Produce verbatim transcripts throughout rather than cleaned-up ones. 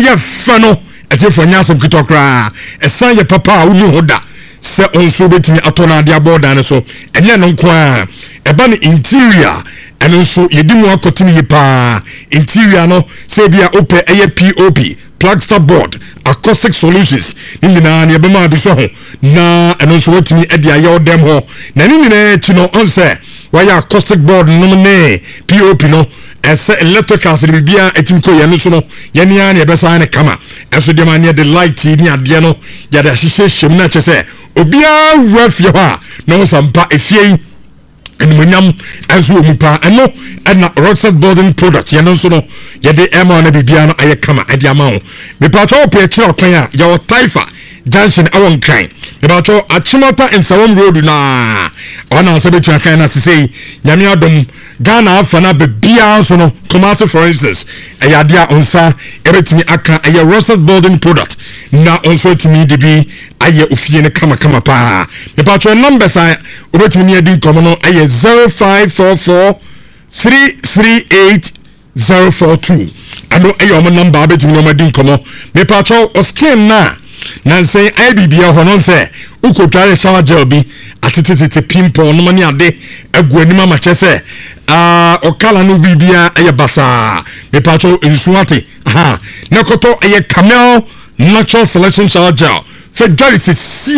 ye fa no ete fo nyasem kitokra esan ye papa uni hoda se onso betimi atona de aboda ne so enye no nko e ba ne interior eno so yedimu akotini yipa interior no se bia ope eye P O P plaster board acoustic solutions nina na yebema bi so ho na eno so watimi e dia ye dem ho na ni nyina chi no on se why acoustic board no ne P O P no ese electrical se bia etim ko ye no so no ye ne ya na yebesa ne kama eso de man the light ni ade no ya da hihye hjem na che se obia wafie ho a no sampa efie and munyam enso omupa eno na rockside building product ye no so no ye de ema na bibia no aye kama ade ama ho me pa cho pe kire okwan a ye o Taifa junction awon kan me ba cho Achimota in Sawam road na ona so be twa kan na sei nyame adom Ghana afana bibia so no commercial for instance e ya dia onsa ebetimi aka aye rockside building product na onso timi de bi aye ofie ne kama kama pa me pa cho numbers a obetimi ne adi komo no aye zero five four four three three eight zero four two ano aye o number obetimi no adi komo me pa cho o skin na na say I B B ho no say ukotare shower gel bi atitititi pimple no mani ade aguani mama che say ah okala no bibia aye basa me pa cho insuate aha na koto aye Camel natural selection shower gel fedari se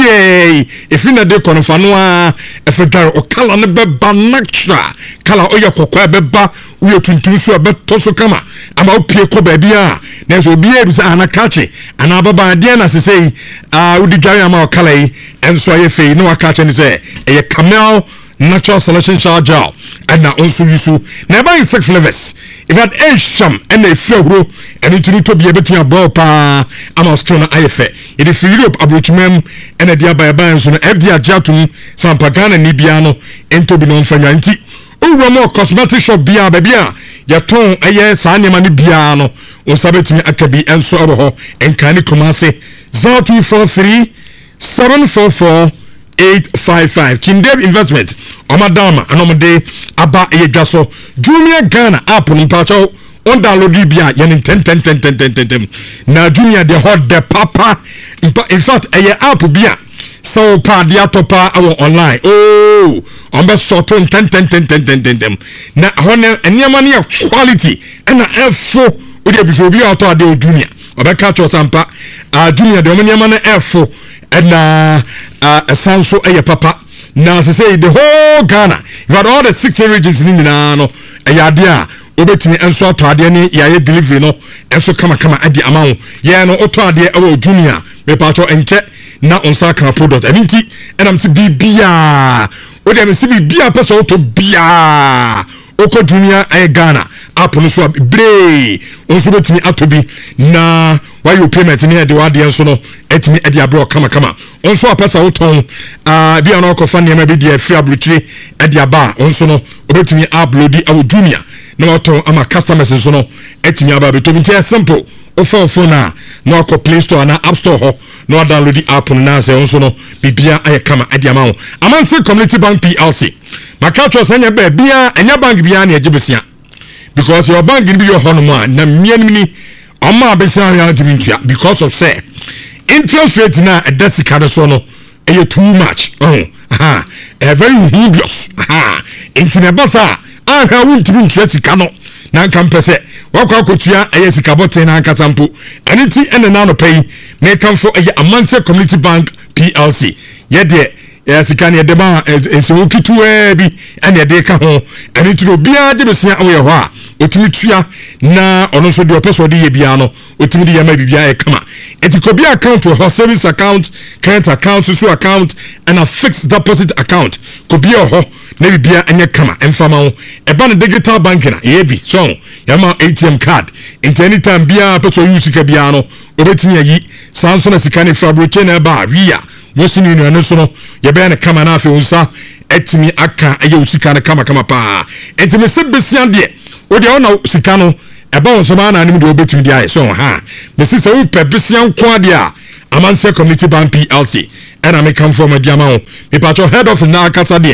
sie efina de konfanoa efedari okala ne beba natural kala oya kokwa beba uyo tuntum so beto so kama ama opie ko ba bia na so bia bi sa anakache ana baba de na se sei ah udi dware ama okala yi enso aye fei no akache ni se eye Camel natural selection shower gel and na onso yusu na ba six flavors if had a sham and a fewro and it to be a bit of ball pa ama skona ayefe it is Europe abrochmem and a dia by ban so F D R jatum sampagana ni biano ento bi no mfanya nti owo mo cosmetic shop bia ba bia ya ton aye sa nyama ni bia no o sabetimi akabi enso obo enkani komase zero two four three seven four four eight five five Kindeb investment omadama anomde aba eyegaso Jumia Ghana app mpacho on download bia yen ten ten ten ten ten ten na Jumia de hot the papa in fact eye app bia so pa dia topa our online oh on be sort ten ten ten ten ten ten na hone eniama ne quality na efo odi ebiso bia auto ade Jumia obeka cho sampa a Jumia de eniama na efo na a sanso eye papa na say the whole Ghana you had all the six regions in Ghana no ayadia obetimi enso atade ne yaye delivery no enso kama kama adi amawo ye no otade e Jumia me pacho enche na onsa kan product aninti enam se bibia o dem se bibia person auto bia oko Jumia e Ghana app no so bre onso betimi atobi na why you payment ne de wade enso no etimi e de abro kama kama onso apesa woton ah bia no ko fa ne ma bi de afia bruchire e de aba onso no obetimi upload awu Jumia na woton ama customers enso no etimi aba betomi tie simple o phone phone na no ko Play Store na App Store ho no download the app na se onso no bibia aye kama e de ama wo Amanse Community Bank P L C makacho sanya be bia enya bank bia na ejibesia because your bank be your honoma na mienimi Oma besan ya dimintua because of say interest rate na edesika de so no e too much oh aha e very dubious aha intine basa aha wuntimi interest ka no na nka mpese wakwa akotua e sika bote na nka sampo aniti ene na no pay me kan for e Amanse Community Bank P L C ye de e sika ne de ma e se wokitu e bi ene de ka ho aniti no bia de besia wo ye ho a otimi tua na ono so de opeso de ye bia no otimi de yama bibia e kama etikobi account or savings account current account so account and a fixed deposit account kobi ho na bibia enye kama emfama ho e ba no digital banking na e bi so yama A T M card into anytime bia peso use ka bia no obetimi ayi sanso na sika ne fabroche na ba ria wosini no no so no ye be na kama na afi unsa etimi aka aye usika na kama kama pa etimi se besia de odi ona sika no eba wonso ma na anim de obetimi de aye so ha me sisa wo pebesian kwa de a Amanse Community Bank P L C and I make come from a diamond me patcho head of na kasa de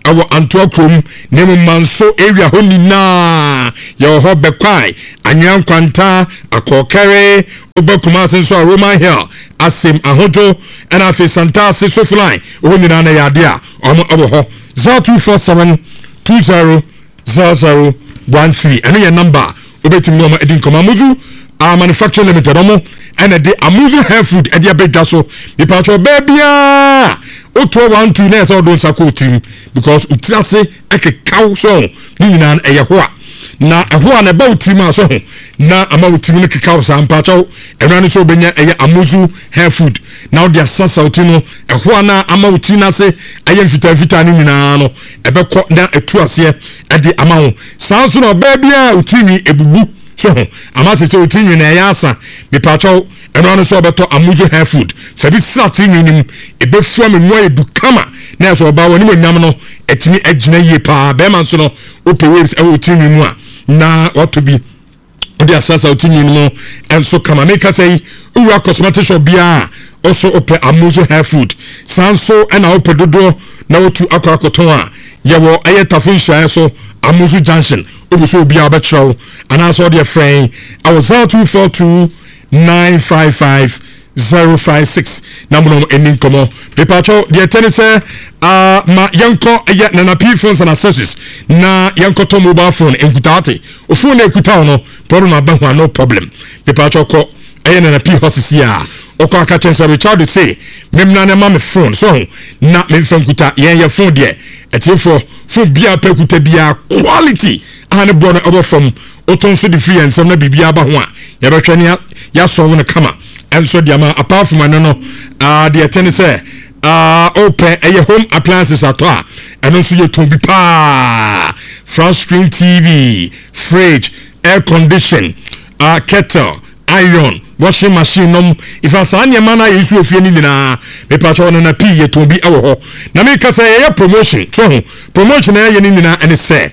awo Antokrom nemu manso area honina ye ho bekwai anyan kwanta akokere obekuma senso Roman Hill asem ahojo ena fe Santa se sofline honina na yade a omo obo ho zero two four seven two zero zero zero one three ene ye number obetimi no ma edin koma muzu a manufacturing limited omo ene de amuzu hair food e de abeda so bi pacho babia oto one two na so don sako tim because utirase ekekaw so ni nyina eye ho a na eho a na ba utim aso ho na ama utim ne kekaw sa mpacho enani so benya eye amuzu hair food now dia sasa utino eho na ama utina se eye mfita mfita ni nyina no ebekọ na etu ase e de ama ho sanso no babia utimi ebubu so ama se se utinwi na ya asa me pacho enano so beto amuzu hair food sabi sati nyinim ebefu amenu edu kama na so ba woni monyam no etimi agina yie pa be man so no ope waves e utinwi mu a na what to be odi asasa utinwi no enso kama make say uwa cosmetic shop bia also ope amuzu hair food sanso ena ope dodo na otu akwakoton a yewo ayetafun hwan so amuzu junction obuso obi abetro ana so de friend I was zero two four two nine five five zero five six number no ending komo pepacho de tenise ah ma yanko eye na p phones and accessories na yanko to mobile phone enkutati o phone ekuta no problem abahu no problem pepacho ko eye na p hosisi a okọ aka chensa Richard say memna na ma me phone so na me fankuta yen ye phone de etifo phone bia pekuta bia quality and born over from otonso de free and some na bibia ba ho a ye betwe ne ya so won kama and so dia ma apart from no ah de ten say ah open eye home appliances ato a eno so ye ton bi pa front screen T V fridge air condition ah kettle iron washing machine nom if asanya mana yesu ofie ni nyina me pacho na pi ye ton bi ewo ho na me ka say ye promotion so promotion ye ni nyina ene say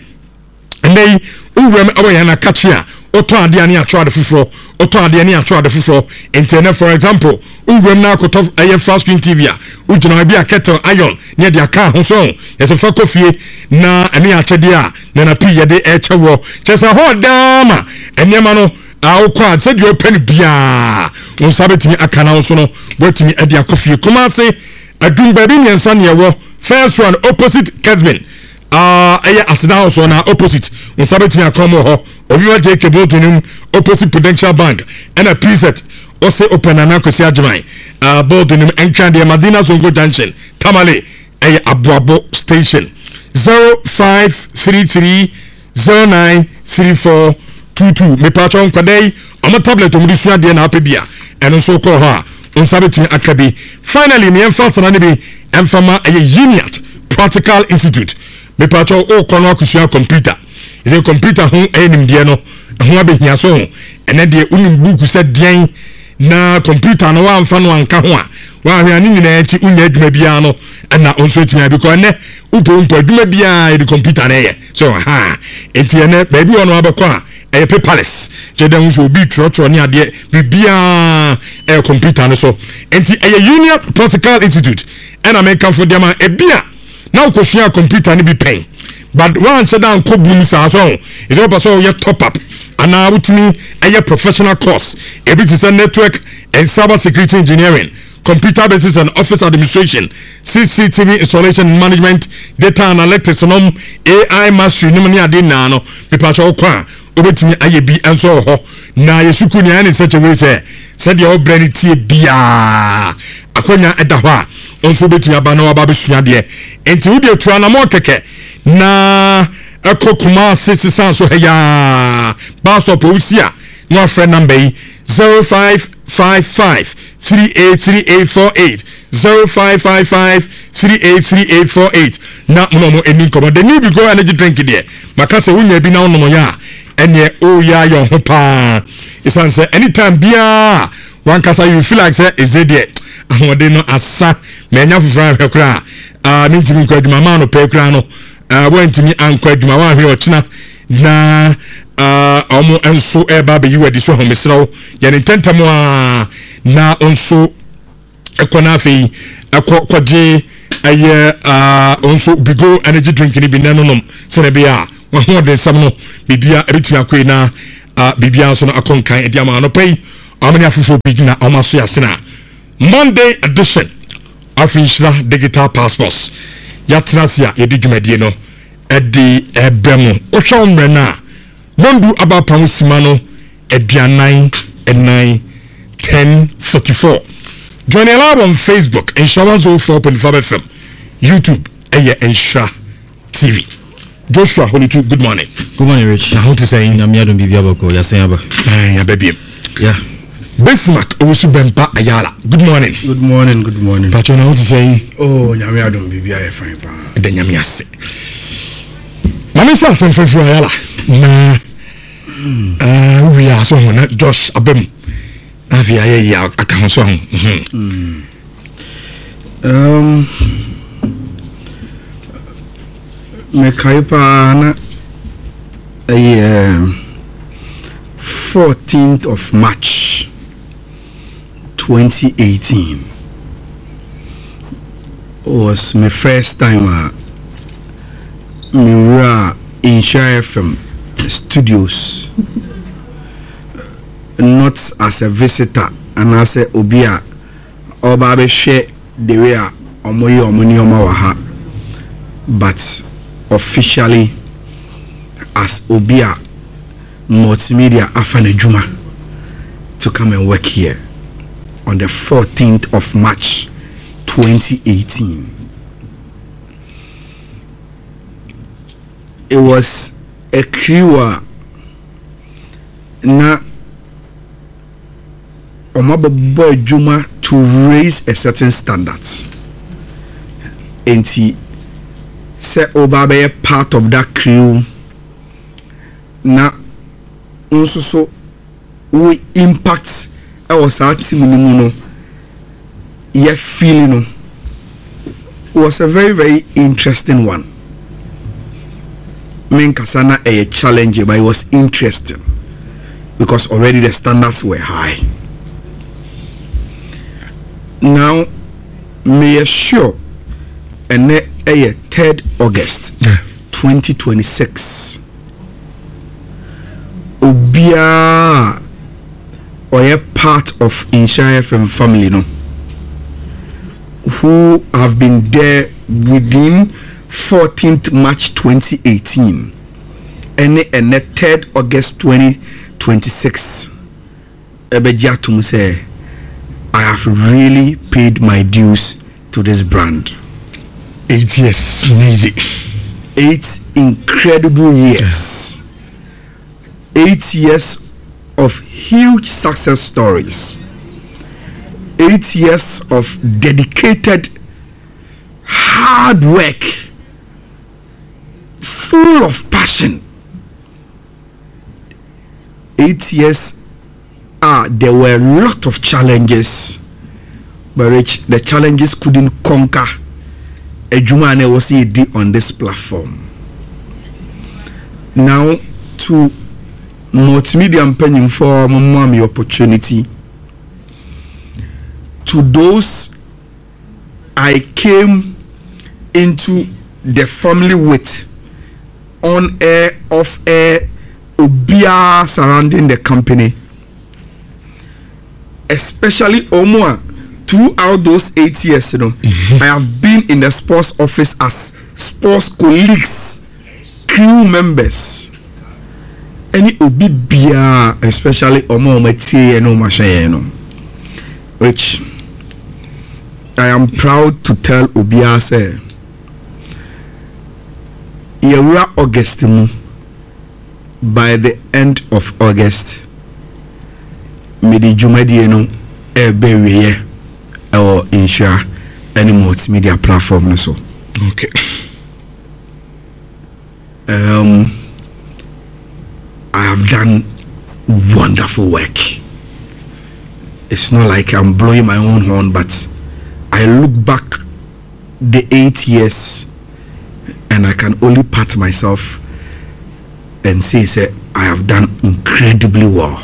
ndey uwem ewo ya na kachia oto ade ani atwa de fufuro oto ade ani atwa de fufuro internet for example uwem na akoto aye fast screen T V a ujina bi a kettle iron ne de aka ho so yese fa kofie na ani atwede a na na pi ye de e chewo chesa ho dama enema no a okwa said you open bia on sabetimi akana so no wetimi ade akofie kuma se adun baby nyensa ne yewo first one opposite Kesben ah aya asida so na opposite on sabetimi akomo ho obiwa J K Bolton opposite Prudential Bank and a preset o se open na kwesi ajman ah Bolton enkwa de Madina Zongo Junction Tamale aya Abuabo station zero five three three zero nine three four two two me patron kwadai am tablet omudi sua de na apebia eno so ko ha on sabetimi akabi finally me emfa sana ne bi emfama aya Uniat Practical Institute me patron o kono akusua computer is a computer ho enim de no ho abehia so ene de unim book se den na computer no wa amfa no anka ho a wa hwe ani nyina echi unya adwuma bia no na onso etimi because ne upo umpo adwuma bia e computer na ye so ha enti ene baby ono abekọ a e paperless jeden so bi trotro ni ade bibia e computer no so enti e Uniat Practical Institute and American for dem e bia na ukosua computer ni bi pen but one said down ko bu sa so is all so ye top up and now with me a professional course a bit is a network and cyber security engineering, computer basis and office administration, C C T V installation management, data analytics and A I mastery nimani ade nano me pacha okwa obetimi aye bi enso ho na yesuku ni ani such a way say said your brain tie bia akonya eda ho a onso betimi aba na waba besua de enti wo de tua na mo keke na ekokuma six san so heya baso pousia no friend number zero five five five three eight three eight four eight zero five five five three eight three eight four eight na mo mo eni komo the new be go energy drink there makase wunya bi na ono ya ene o ya yo ho pa isan say anytime bia one kasa you feel like say is it there ahode no asa menya fufran hwekra ah mintimi ko adwuma ma no pe kra no ah wantimi anko adwuma wa hwe ochina na ah omo enso e ba be yiwadi so ho mesrawo ye ne tentamo a na onso ekona afi ekọ kwaje ɛyɛ uh also bigo energy drink ni bi nanom sɛ na bia wa ho de sam no bibia ebetimi akoi na uh bibia so no akonkan edi ama no pay amani afufo big na omaso ya sena Monday edition of Inshira digital passports yatrasia yedi dwumadie no edi ebemu ohwa omre na mondu aba pam sima no eduanan enan ten forty-four. Join us live on Facebook Inshira one oh four point five F M, YouTube eye Inshira T V. Joshua Holitu, good morning. Good morning, Rich. How to say? I'm here to be able to ya sayaba. Eh, ya baby. Yeah. Besmak Owusu Bempa Ayala. Good morning. Good morning, good morning. Pacho na how to say? Oh, nyame adom bibia e fine pa. De nyame ase. Manisha Sanfefu Ayala. Na eh we are so na Josh Abem. Na via ya aka so ho. Mhm. Um me kaipa na eh fourteenth of March twenty eighteen was my first time uh, me ra Inshira F M studios, not as a visitor and as a obia oba be share the way omoyi omoni omawaha, but officially as obia multimedia afane juma to come and work here on the fourteenth of March twenty eighteen. It was a crew na omabo juma to raise a certain standard. Enti say oba be part of that crew na nso so we impact our team no ye feeling no was a very very interesting one. Men kasana a challenge, but it was interesting because already the standards were high. Now may assure and a third August twenty twenty-six Obia or a part of Inshira F M family no who have been there within fourteenth March twenty eighteen and and third August twenty twenty-six ebejatum say I have really paid my dues to this brand. Eight years, easy. Eight incredible years. Eight years of huge success stories. Eight years of dedicated hard work, full of passion. Eight years, ah, there were a lot of challenges, but Rich, the challenges couldn't conquer a Jumane was on this platform. Now, to multimedia penning for mommy opportunity, to those I came into the family with, on air, off air, obia surrounding the company, especially Omwa. Throughout those eight years, you know, mm-hmm. I have been in the sports office as sports colleagues, crew members. Any obibia, especially Omo Meti and Omashayeno. Which I am proud to tell Obia say, Yera August, by the end of August, Medi Jumadieno Ebewe or Inshira any multimedia platform so. Okay. Um I have done wonderful work. It's not like I'm blowing my own horn, but I look back the eight years and I can only pat myself and say, say I have done incredibly well.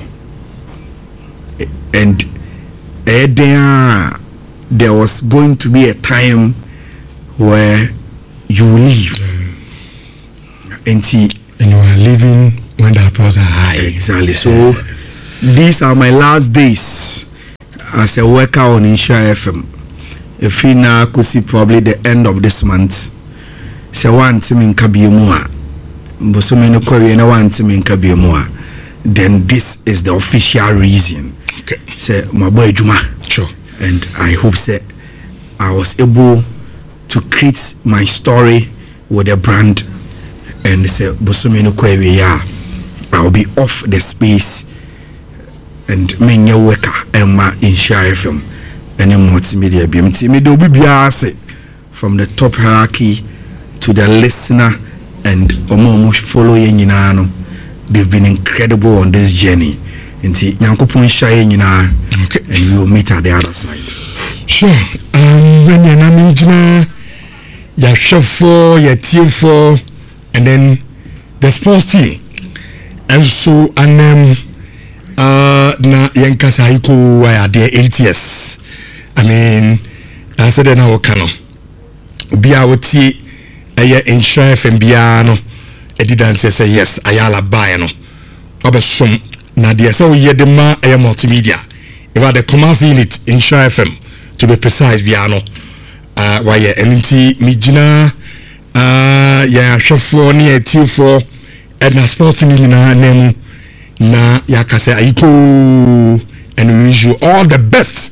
And uh, there, there was going to be a time where you live. And see, and you are living when the applause are high. Exactly. So these are my last days as a worker on Insha F M. If we now could see probably the end of this month. So one team in Kabiumua, Bosumino Korean one team in Kabiumua. Then this is the official reason. Okay. Say my boy Juma. Sure. And I hope say I was able to create my story with a brand. And say Bosumino Korean, yeah, I'll be off the space. And many worker Emma in Insha F M and in multimedia B M T me do be from the top hierarchy to the listener and omo follow yenino. They've been incredible on this journey. Nti Nyankopon hyaye nyina. Okay. And we will meet at the other side. Sure. Um when you na menjina ya hwefo ya tiefo and then the sports team. And so and um Uh, na yankasa iko wa de eight years. I mean, I said na wakano. Bia woti eye Insha F M bia no. Edi dance say yes, ayala buy no. Obesom na de say we de ma eye multimedia. If the commerce unit Insha F M to be precise bia no. Uh why enti mi gina uh ya hwefo ne etiefo e na sports team nyina nemu. Na yakase ayiko, and we wish you all the best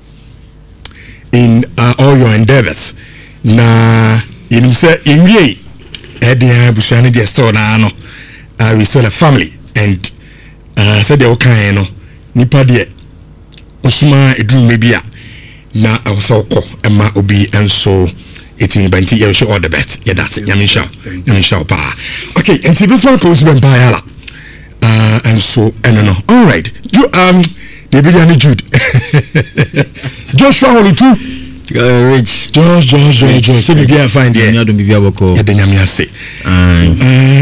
in uh, all your endeavors. Na you say in ye edia busuani de store na no uh, we still a family and uh said the okay no nipa de osuma edu mebia na awsoko ema obi enso etimi banti you wish you all the best. Yeah, that's it. Yamisha Yamisha pa. Okay, and this one goes ben bayala. Uh, and so, and no, no. All right. You um, they began Jude. Joshua Holy too. Uh, Rich. Josh, Josh, Josh, Josh. So be fine there. Yeah, don't be able. Yeah, then you say. Um,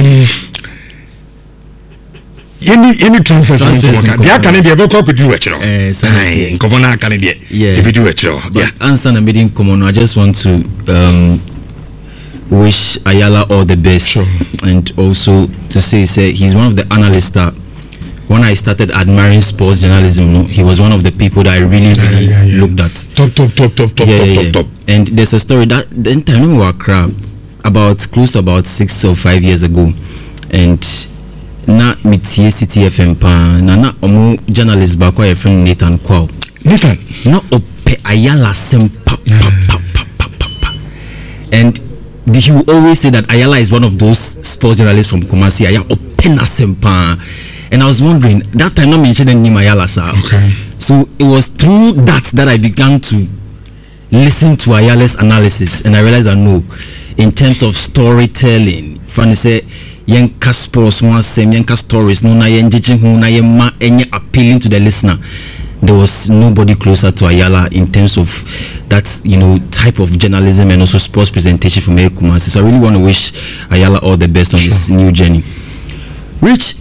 any any transfers. They are Canadian. They go with you, actually. Eh, sorry. Governor Canadian. Yeah. They do actually. Yeah. Answer the meeting. Come on. I just want to um. wish Ayala all the best. Sure. And also to say, say he's one of the analysts that when I started admiring sports journalism, no, he was one of the people that I really, really yeah, yeah, yeah. looked at. Top, top, top, top, top, yeah, top, yeah, top, top. And there's a story that the time we were crab about close to about six or five years ago, and na metie C T F M pa na na omo journalist ba kwa friend Nathan Kwao. Nathan. Na ope Ayala sempa pa pa pa pa pa pa. And he will always say that Ayala is one of those sports journalists from Kumasi. Ayala opena sempa. And I was wondering, that time not mentioning name Ayala, sir. Okay. So it was through that that I began to listen to Ayala's analysis, and I realized that no, in terms of storytelling, funny say yenka sports one same yenka stories, no na yenjijin hu na yema enye appealing to the listener. There was nobody closer to Ayala in terms of that, you know, type of journalism and also sports presentation from Kumasi. So I really want to wish Ayala all the best on sure. this new journey. Rich,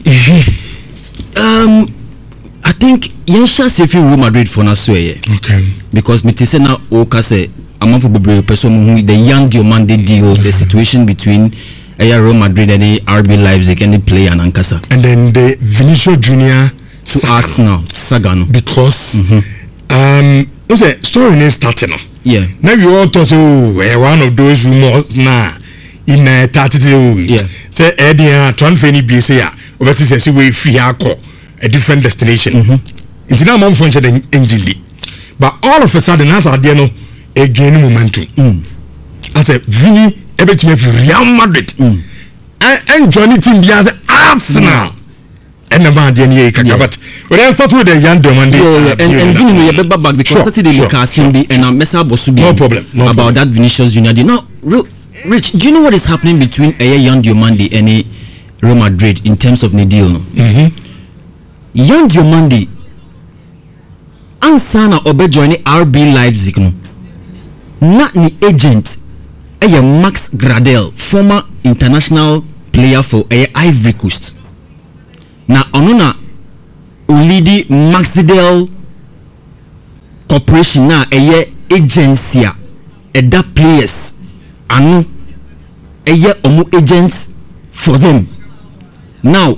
um, I think Yensha Sefi Real Madrid for Nasue. Okay. Because Mitisena Okase, among for the person the young Diomande deal, the situation between Real Madrid and the R B Leipzig and the play and Ankasa. And then the Vinicius Junior to Sagano. Arsenal, Sagano. Because mm-hmm. um what's the story is starting now. Yeah. Now you all thought oh we're one of those rumors now in uh, thirty-two. Yeah. Say Eddie transfer any B S A or better say we free a different destination. Mm-hmm. It's now more function than engine. But all of a sudden as I did no again momentum. Mm. I said Vini ebet me Real Madrid. Mm. And, and Johnny team be as Arsenal. Mm. And the man didn't yeah. But when I start with the young demand, yeah, yeah. and and Vini no you back because sure, Saturday sure, sure. Simbi and I mess up Bosubi. No problem. No about problem. that Vinicius Junior Deal. Now, real, Rich, do you know what is happening between a young Diomande and a Real Madrid in terms of the deal? No? Mm-hmm. Young Diomande, Ansana Obe join R B Leipzig no. Not ni agent, a Max Gradel, former international player for a Ivory Coast. Na onuna ulidi Maxidel Corporation na eye agency e da players ano eye omo agents for them. Now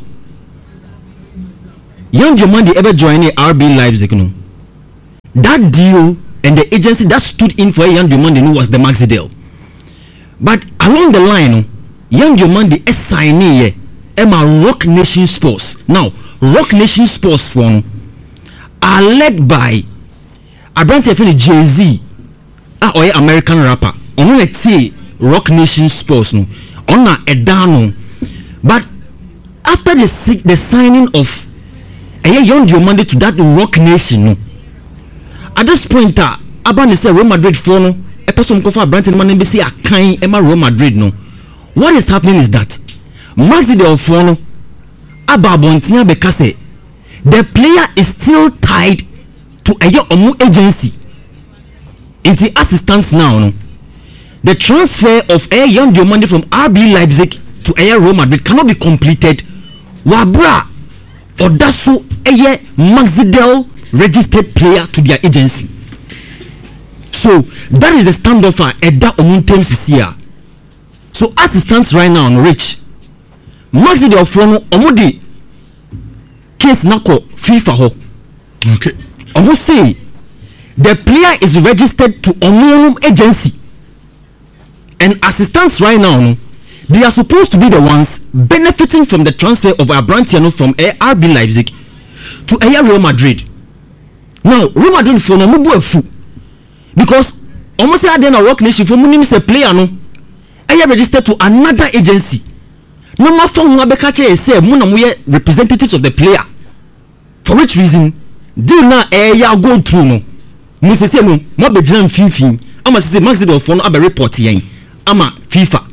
Young Diomande ever joined R B Leipzig, no? That deal and the agency that stood in for Young Diomande no was the Maxi deal. But along the line, no, Young Diomande is signing here Emma Rock Nation Sports. Now, Rock Nation Sports phone are led by I brand Jay-Z, ah, or American rapper. On let's say Rock Nation Sports, no, on a edano. But after the the signing of a Young Diomande to that Rock Nation, no, at this point, ah, uh, Abani say Real Madrid phone, no, a person kofa Branton man be say a kind Emma Real Madrid, no. What is happening is that Maxi Del Fono Ababontia Bekase, the player is still tied to a Omu agency. In the assistance now, no? The transfer of a Young Diomande from R B Leipzig to a Real Madrid cannot be completed. Wabra or Dasu a Maxi Del registered player to their agency. So that is the standoff for Eda Omu Thames here. So as it stands right now on Rich, Maxi Del Fono omodi case nako FIFA ho. Okay. Omo say the player is registered to Omonum agency, and as it stands right now, no, they are supposed to be the ones benefiting from the transfer of Abrantiano from R B Leipzig to Real Madrid. Now Real Madrid for no mubu efu because Omo say then a Rock Nation for munim say player no I registered to another agency. No more from Wabekache say Muna Muye representatives of the player. For which reason, do na eh go through no. Muse say no, mo be jam fin fin. Ama say Maxi Del Fono abe report yen. Ama FIFA.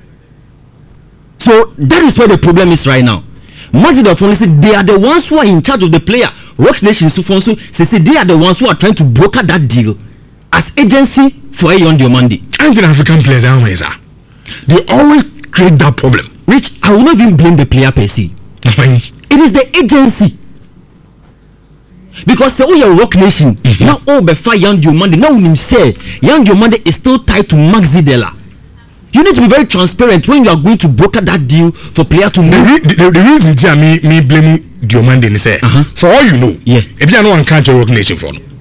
So that is where the problem is right now. Maxi Del Fono say they are the ones who are in charge of the player. Rock Nation so say say they are the ones who are trying to broker that deal as agency for a Young Diomande. And the African players are always are. They always create that problem. Rich, I will not even blame the player per se. It is the agency. Because say, oh, your Rock Nation, mm-hmm. now oh, before Young Diomande, now when you say Young Diomande is still tied to Maxi Della. You need to be very transparent when you are going to broker that deal for player to move. The, the, the reason I me me blaming Diomande is say, uh-huh. for all you know, yeah, if you know one country Rock Nation for no.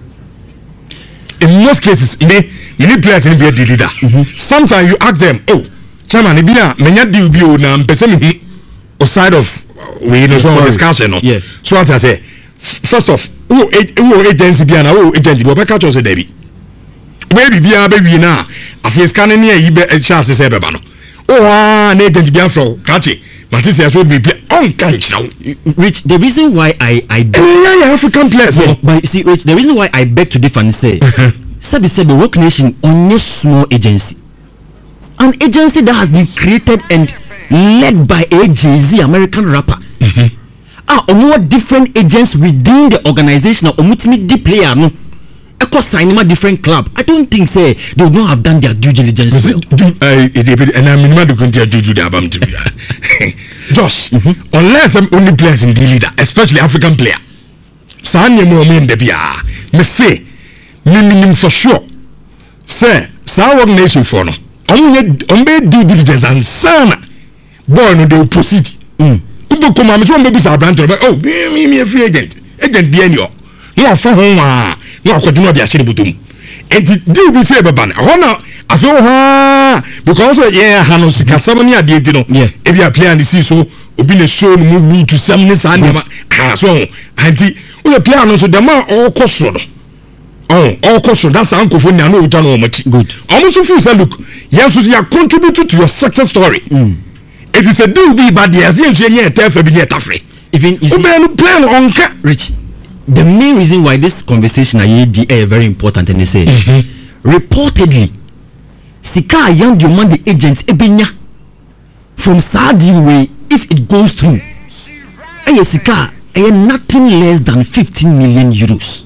In most cases, many many players in the leader. Mm-hmm. Sometimes you ask them, oh, chairman, ibina menya deal bi o na mpese me o side of we no so discussion no. Yeah. So what I say, first off, who who agency bi na who agent bi o be catch us there bi. We bi bia be wi na afi scan ne yi be chance say be ba no. Oh ah na agent bi afro kachi. Mati say so be on catch now. Rich, the reason why I I beg, yeah, African players. Yeah, but you see, Rich, the reason why I beg to differ and say, Sabi said the Rock Nation on a small agency. An agency that has been created and led by a Jay-Z American rapper. Mm-hmm. Ah, or more different agents within the organization or ultimate deep player no. Echo sign a different club. I don't think say they would not have done their due diligence. Well. And I'm in my continue to do the album to be Josh, mm-hmm. unless I'm only players in the leader, especially African player. Sanya mo men de bia. Me say, me minim for sure. Say, sa Rock Nation for no. On be due diligence and sana boy no they proceed. Mm. Ubo come me so be bisa brand oh me me me free agent agent be any o no fa ho wa no akodu no be ahye butum enti deal be say be ban ho na aso ha because yeah ha no sika sam ni ade enti no e be apply and see so obi ne show no mu to sam ne sa ne ma ha so enti o play no so the man all cost no. Oh, all course, that's uncle for no much good. Almost if you say, look, yes, you are contributing to your success story. Mm. It is a do be bad, yes, yes, yes, even you see, plan on Rich. The main reason why this conversation is very important, and they say, mm-hmm. reportedly, Sika Young Diomande agents Ebenya from Saudi way, if it goes through, a Sika, nothing less than fifteen million euros.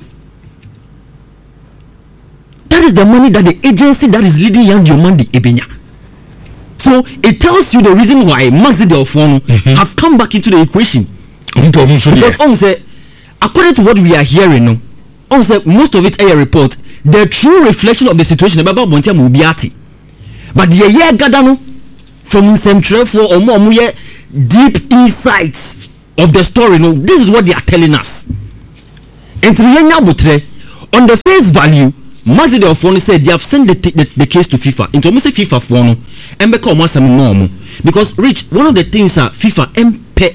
That is the money that the agency that is leading Young Diomande Ebenya. So it tells you the reason why Maxi Del Fono mm-hmm. have come back into the equation. Because on say, according to what we are hearing, no, on say most of it a report, the true reflection of the situation about Bontia Mubiati. but the year gather from Central for or more deep insights of the story. No, this is what they are telling us. And on the face value, Max de Ofoni said they have sent the, the, the case to FIFA. Into almost FIFA for no, and become some normal because Rich, one of the things that FIFA M P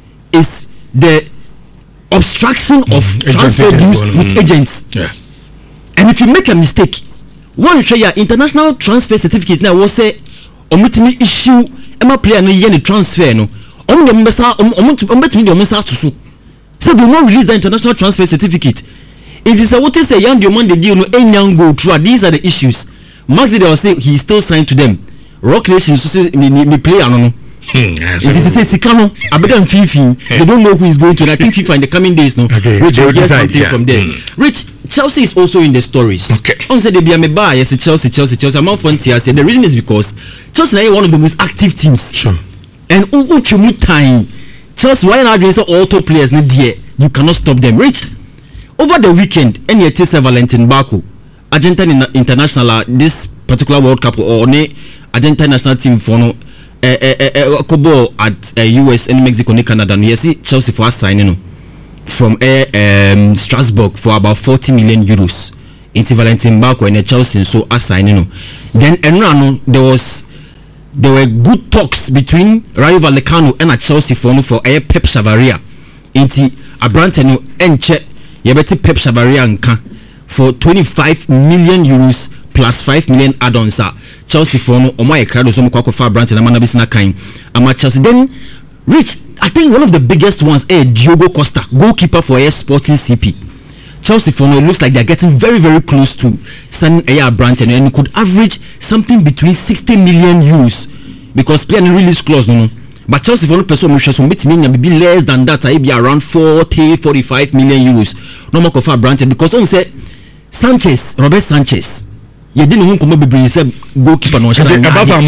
is the obstruction of mm, transfer deals mm, with agents. Yeah. And if you make a mistake, one share your international transfer certificate now was say omitimi issue Emma player no yen transfer no. Om the mesa om om to the mesa to so. So do not release the international transfer certificate. It is a what is a young demand the deal no any go through. These are the issues. Max they will say he still signed to them. Rock Nation so say me me player no no. Hmm, it is a Sikano, Abedan Fifi. They don't know who is going to. And I think FIFA in the coming days, no. Okay. Rich will get something yeah. from there. Mm. Rich, Chelsea is also in the stories. Okay. On said they be a me buy yes Chelsea, Chelsea, Chelsea. I'm out front here. Say the reason is because Chelsea is one of the most active teams. Sure. And who who time Chelsea why not dress all top players no dear. You cannot stop them. Rich. Over the weekend, N Y T S Valentin Baku, Argentine International, this particular World Cup or ne Argentine national team for no. Uh, uh, uh, Kobo at uh, U S and Mexico and Canada. And you see Chelsea for us signing from uh, um, Strasbourg for about forty million euros. Into Valentin Barco and Chelsea, so us signing. Then and there was there were good talks between Rayo Vallecano and Chelsea for for uh, Pep Chavaria. Into a brand new and check Yabeti Pep Chavaria nka for twenty-five million euros plus five million add-ons. Chelsea for no Omar Ekrado so mkwako far branch na mana bisina kain ama Chelsea. Then Rich, I think one of the biggest ones is Diogo Costa, goalkeeper for a Sporting C P. Chelsea for no, it looks like they're getting very very close to signing a branch and, and could average something between sixty million euros because player release clause no no. But Chelsea for no person which has meet me be less than that, I be around forty forty-five million euros. No more for branch because on say Sanchez, Robert Sanchez. You didn't want to be say goalkeeper no shana.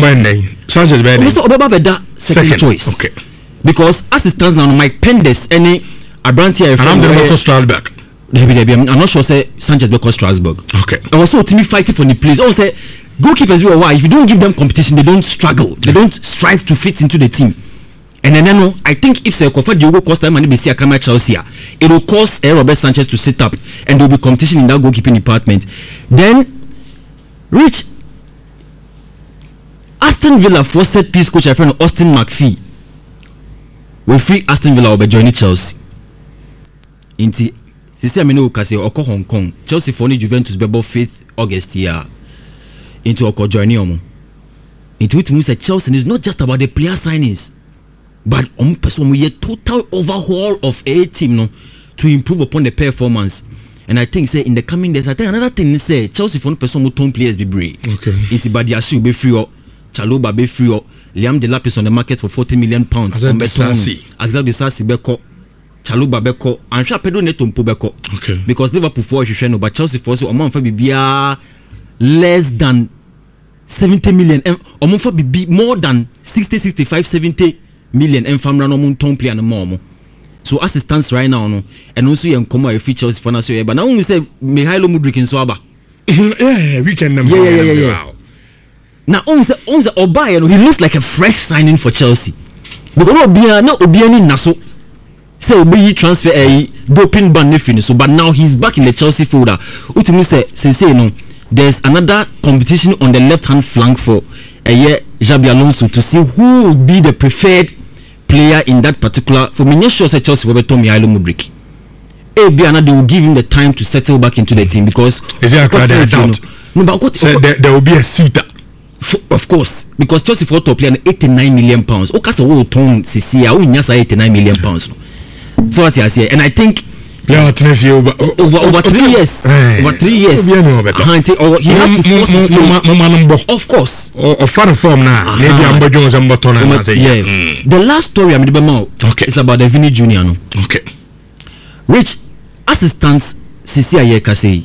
Sanchez be there. So Obaba be that second choice. Okay. Because as it stands now, Mike Pendes any Abranti here from the Strasbourg. I'm not sure say Sanchez because Strasbourg. Okay. And also team fighting for the place. Oh say goalkeepers be why if you don't give them competition they don't struggle. They don't strive to fit into the team. And then no, I think if say Kofa Diogo Costa and be see a camera Chelsea, it will cause uh, Robert Sanchez to sit up and there will be competition in that goalkeeping department. Then Rich, Aston Villa for set piece coach, I friend Austin McPhee. We free Aston Villa will be joining Chelsea. Inti, sisi amene ukase oko Hong Kong. Chelsea for ni Juventus bebo fifth August year. Into oko joining omo. Into it means that Chelsea is not just about the player signings, but um person we a total overhaul of a team no to improve upon the performance. And I think say in the coming days, I think another thing is say Chelsea for no person who turn players be brave. Okay. It's Badiashile be free up, Chalobah be free up, Liam Delap is on the market for forty million pounds. Axel Disasi beko, Chalobah beko, and sure Pedro Neto beko. Okay. Because Liverpool for you know, but Chelsea for so amount for be less than seventy million, or more for be more than sixty, sixty-five, seventy million. And family no more turn player no more. So as it stands right now, no, and also you come out features for us. But now we say Mihailo Mudryk in Swaba. Yeah, we can number. Yeah, yeah, yeah, yeah. Now on the on the Obaya, he looks like a fresh signing for Chelsea. Because Obia no Obiani Naso. Say Obi transfer a doping ban nefini. So but now he's back in the Chelsea folder. Ultimately say say no, there's another competition on the left hand flank for a year Xabi Alonso to see who would be the preferred player in that particular. For me, not sure say Chelsea will be Mihailo Mudryk. A B and they will give him the time to settle back into the team because is there a crowd doubt? No, but what? So there, there will be a suitor. Of course, because Chelsea for top player eighty-nine million pounds. Okay, so we turn C C A. We nyasa eighty-nine million pounds. So what I say, and I think. Yeah, over over, over three years. Hey. Over three years. Uh, he has to force his way. Of course. Or far from now. Maybe I'm Jones and Button. Yeah. Mm. The last story I'm about okay. is about the Vini Junior No? Okay. Rich assistant Sisi Ayeka say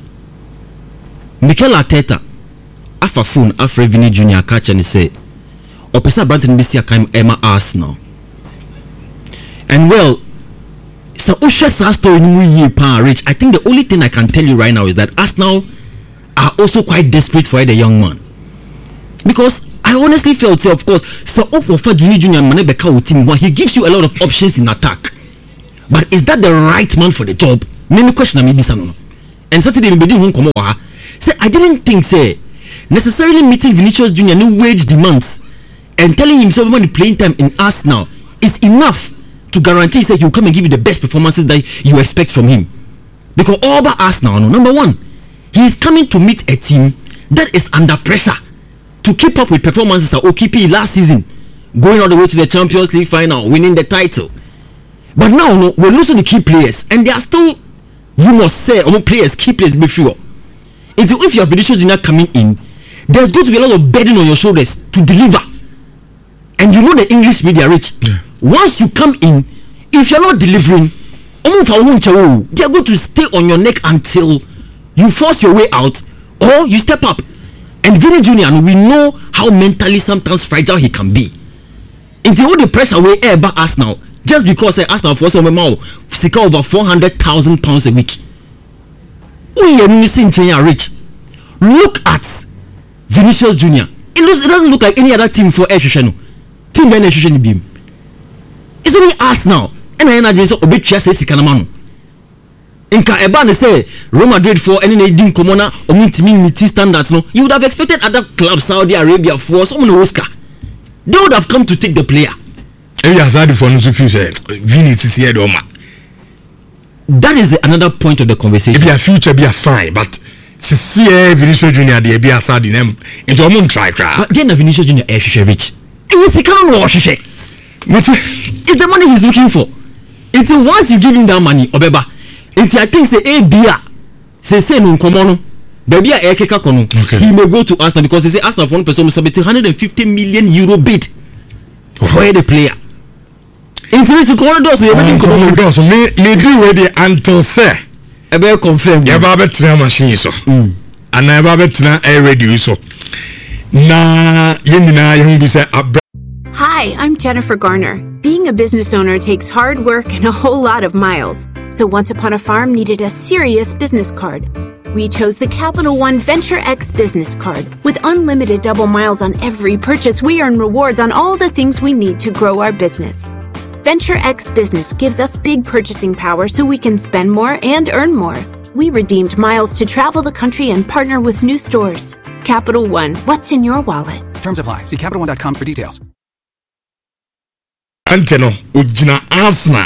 Mikel Arteta afa phone after Vini Junior catch and say Opesa Branton B C Akam Emma Arsenal. And well, so Usha's story Rich. I think the only thing I can tell you right now is that Arsenal are also quite desperate for the young man. Because I honestly felt, say, of course, so for Junior Junior Manebeka team, he gives you a lot of options in attack. But is that the right man for the job? Many question maybe some. And Saturday we didn't come over. Say I didn't think say necessarily meeting Vinicius Junior new wage demands and telling him so when the playing time in Arsenal is enough to guarantee that he will come and give you the best performances that you expect from him. Because all about Arsenal, no, number one, he is coming to meet a team that is under pressure to keep up with performances of O K P last season, going all the way to the Champions League final, winning the title. But now no, we're losing the key players, and there are still rumors say among players, key players before. If you have Vinicius Junior coming in, there's going to be a lot of burden on your shoulders to deliver. And you know the English media rich. Yeah. Once you come in, if you're not delivering, they're going to stay on your neck until you force your way out or you step up. And Vinny Junior, we know how mentally sometimes fragile he can be. Until the pressure way air back us now, just because I asked for some amount, seek over four hundred thousand pounds a week. We are missing Chenya rich. Look at Vinicius Junior. It looks, it doesn't look like any other team for Air Shishano. Team Ben Shishani Beam. It's only us now. And I know so obey Chia says Sikanamano. In Ka Eban say Real Madrid for any Nadine Komona or meeting standards. No, you would have expected other clubs, Saudi Arabia for someone Oscar. They would have come to take the player. That is another point of the conversation. If your future be a fine, but see Vinicius Junior they be a sad in them into a moon try crowd. But then Vinicius Junior is rich. It's the money he's looking for. Until once you give him that money, Obeba, until I think say a beer, say say no common, baby a keka kono, he may go to Arsenal because they say Arsenal for one person will submit one hundred fifty million euro bid for the player. Until it's a corner door, so you're making corner doors. May may do ready until say a bear confirm. Yeah, Baba Tina machine so, and I Baba Tina air radio so. Na yendina yungu say abra. Hi, I'm Jennifer Garner. Being a business owner takes hard work and a whole lot of miles. So Once Upon a Farm needed a serious business card. We chose the Capital One Venture X business card. With unlimited double miles on every purchase, we earn rewards on all the things we need to grow our business. Venture X Business gives us big purchasing power so we can spend more and earn more. We redeemed miles to travel the country and partner with new stores. Capital One, what's in your wallet? Terms apply. See Capital One dot com for details. Anteno ujina Arsenal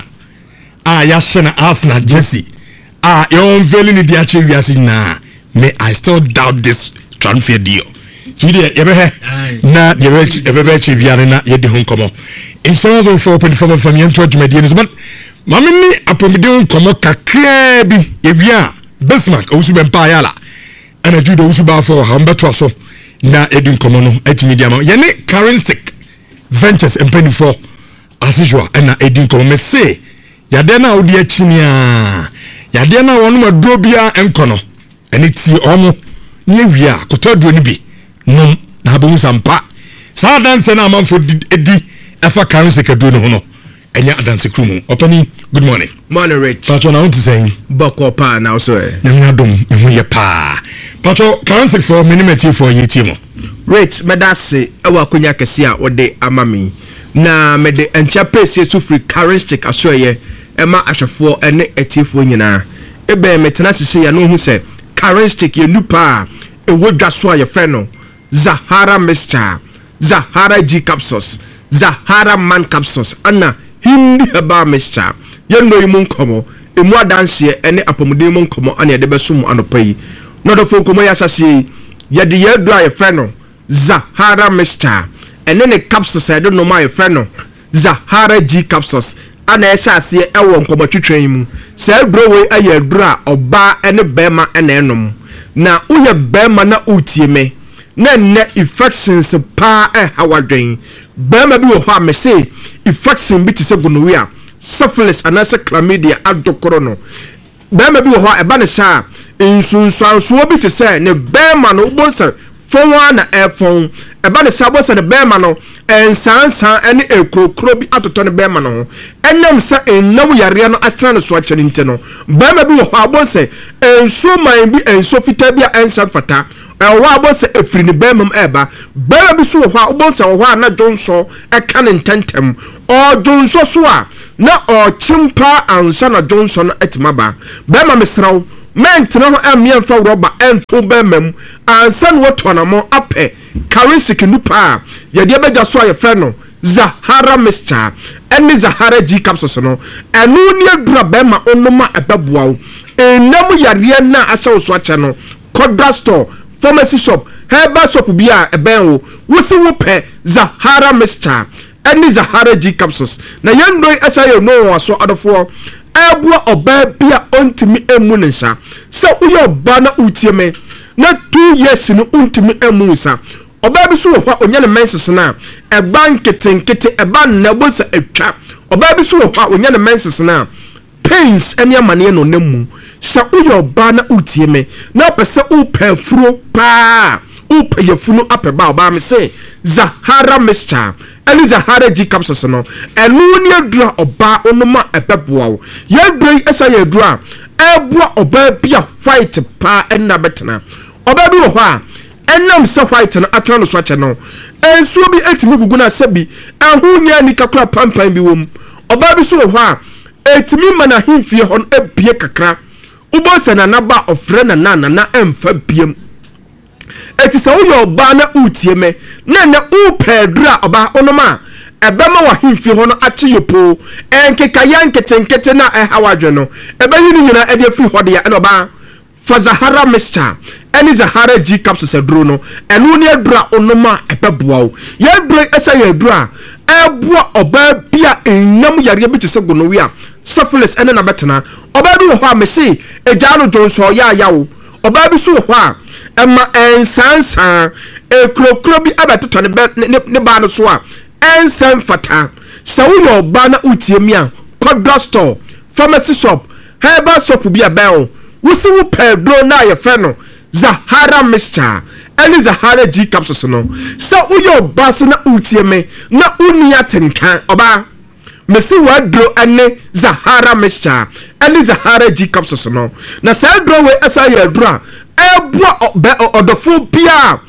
ah yashena Arsenal Jesse ah you unveiling the actual we na may I still doubt this transfer deal you dey ebe he na dey ebe ebe chi biare na ye de honkomo insurance of four point four from yen to adwumadi no but mama ni apomide honkomo kakra bi ewia Bismarck osu bempa yala ana judo osu ba for hambeto so na edin komo no atimidia ma ye ne Currenstick Ventures empany for as usual and edin come me say yade na odi achinia yade na wonu madobia enkono eni ti omo nye wia kotodro ni bi num na abom sampa sa dance na amanfo edi efa Currency kedu no no enya dance krumu opani good morning morning rich pato na unti saying bako pa na so e na mi adom me ho ye pa pato Currency for minimum for yeti mo rich medase ewa konya kese a wode amami na mede encha pese so free Currenstick asoye ema ahwefo ene etifo nyina ebe metena sese ya no hu se Currenstick ye nupa e wodwa so aye frɛ no Zahara Mixture, Zahara G capsules, Zahara Man capsules ana hindi heba mixture ye no yimu nkomo emu adanse ene apomuden mu nkomo ana ye de besum anopai no do fo nkomo ya sase ye de ye do aye frɛ no Zahara Mixture ene ne capsules I don't know my friend no Zahara G capsules ana esa ase e wo nkomo twetwen mu se bro we aye dura oba ene bema ene enom na uye bema na utie me na ne infections pa e hawadwen bema bi wo ho me say infection bi te se gonorrhea syphilis anase chlamydia adokoro no bema bi wo ho e ba ne sa insunsuanso bi te se ne bema no bonsa fon na e fon e ba ne sa bonsa ne bema no ensansan ene ekrokro bi atoto ne bema no enam sa enam yare no atena no so akyere nte no bema bi wo ho abonse enso man bi enso fita bi a ensan fata ɛwɔ abo sɛ efiri ne bɛmam ɛba bɛma bi so wɔ hɔ a ɔbɔ sɛ wɔ hɔ a na dwonso ɛka ne ntɛntɛm ɔdwonso so a na ɔkyimpa ansa na dwonso no ɛtima ba bɛma mesraw mentena ho amia mfa roba ento bɛmam ansa no wɔtɔnamo apɛ karisik nupa a yɛde bɛgya so a yɛfrɛ no Zahara Mixture ɛne Zahara G capsules no ɛno ne adura bɛma onoma ɛbɛboawo enam yareɛ na ahyɛ so akyɛ no Kodra store pharmacy shop herbal shop bi a ɛbɛn wo wosi wo pɛ Zahara Mixture ɛne Zahara G capsules na yɛndoi ɛsɛ yɛ no wɔ so adɔfoɔ ɛboa ɔbaa bi a ɔntimi emu ne nsa sɛ woyɛ ɔbaa na utie me na two years no ntimi emu nsa ɔbaa bi so wɔ hɔ onya ne menses na ɛba nketenkete ɛba nnabo sɛ atwa ɔbaa bi so wɔ hɔ onya ne menses na pains ɛne amane no namu sɛ woyɛ ɔbaa na utie me na pɛ sɛ wopɛ furo paa wopɛ yɛfunu apɛ ba ɔbaa me sɛ Zahara Mixture ɛne Zahara G capsules no ɛno ne adura ɔbaa onoma ɛbɛboa wo yɛdura yi ɛsɛ yɛ adura ɛboa ɔbaa bi a white paa ɛna bɛtena ɔbaa bi wɔ hɔ a ɛnam sɛ white no atena no so akyɛ no ɛnsuo bi ɛtumi gugu na sɛ bi ɛho nya nika kora pampan bi wom ɔbaa bi so wɔ hɔ a ɛtumi ma na hemfie hɔ no abie kakra wobɔ sɛ nanaba ɔfrɛ na na na na ɛmfa biem ɛti sɛ woyɛ ɔbaa na utie me na na wopɛ dura ɔbaa onom a ɛbɛma wa hemfie hɔ no akye yopo ɛnkekaya nketenkete na ɛha wadwe no ɛbɛyi no nyina ɛde afiri hɔ deɛ ɛna ɔbaa fa Zahara Mixture ɛne Zahara G capsules aduro no ɛno ne adura onoma ɛbɛboa wo yɛdura ɛsɛ yɛ adura ɛboa ɔbaa bi a ɛnyam yareɛ bi te sɛ gonorrhea syphilis ɛne na bɛtena ɔbaa bi wɔ hɔ a mese egya no dwonso ɔyɛ ayawo ɔbaa bi so wɔ hɔ a ɛma ɛnsansan ekurokuro bi abɛtotɔ ne bɛ ne baa no so a ɛnsan fata sɛ woyɛ ɔbaa na utie mi a Kodra store pharmacy shop herbal shop bi a bɛn wosi wo pɛ duro na yɛfrɛ no Zahara Mixture ɛne Zahara G capsules no sɛ woyɛ ɔbaa so na utie me na uni atenka ɔbaa mesi waduro ɛne Zahara Mixture ɛne Zahara G capsules no na sɛ duro we ɛsa yɛ duro a ɛboa ɔdɔfo bia